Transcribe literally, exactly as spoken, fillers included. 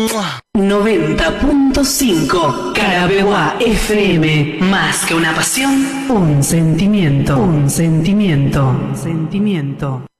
noventa punto cinco Carabeguá F M. Más que una pasión, un sentimiento. Un sentimiento. Un sentimiento.